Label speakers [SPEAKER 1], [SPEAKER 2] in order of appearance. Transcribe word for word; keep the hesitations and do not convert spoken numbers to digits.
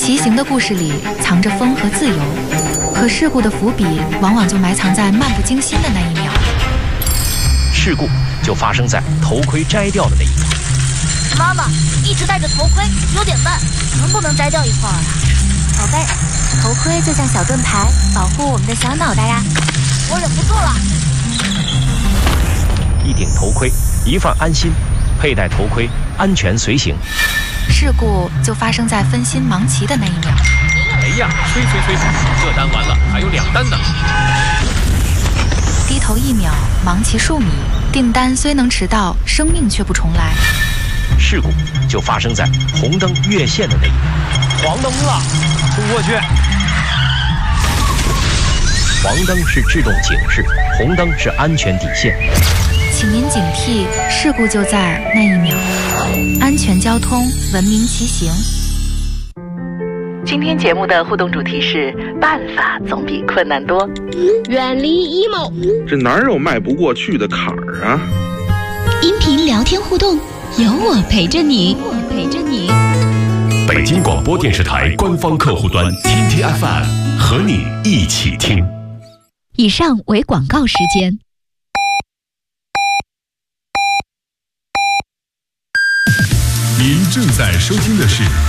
[SPEAKER 1] 骑行的故事里藏着风和自由，可事故的伏笔往往就埋藏在漫不经心的那一秒。
[SPEAKER 2] 事故就发生在头盔摘掉的那一秒。
[SPEAKER 3] 妈妈一直戴着头盔，有点慢，能不能摘掉一会儿啊？
[SPEAKER 4] 宝贝，头盔就像小盾牌，保护我们的小脑袋呀。
[SPEAKER 3] 我忍不住了。
[SPEAKER 2] 一顶头盔，一份安心，佩戴头盔，安全随行。
[SPEAKER 1] 事故就发生在分心忙骑的那一秒。
[SPEAKER 5] 哎呀，催催催，这单完了，还有两单呢。
[SPEAKER 1] 低头一秒，忙骑数米，订单虽能迟到，生命却不重来。
[SPEAKER 2] 事故就发生在红灯越线的那一秒。
[SPEAKER 5] 黄灯了，冲过去。
[SPEAKER 2] 黄灯是制动警示，红灯是安全底线。
[SPEAKER 1] 请您警惕，事故就在那一秒。安全交通，文明骑行。
[SPEAKER 6] 今天节目的互动主题是：办法总比困难多。
[SPEAKER 7] 远离 emo，
[SPEAKER 8] 这哪有迈不过去的坎儿啊？
[SPEAKER 9] 音频聊天互动，有我陪着你，我陪着你。
[SPEAKER 10] 北京广播电视台官方客户端 T T F M 和你一起听。
[SPEAKER 9] 以上为广告时间。
[SPEAKER 10] 您正在收听的是